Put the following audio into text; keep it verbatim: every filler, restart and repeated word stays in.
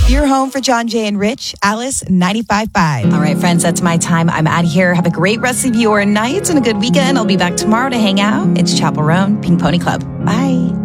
You're home for John, Jay, and Rich. Alice, ninety-five point five. All right, friends, that's my time. I'm out of here. Have a great rest of your night and a good weekend. I'll be back tomorrow to hang out. It's Chapel Roan, Pink Pony Club. Bye.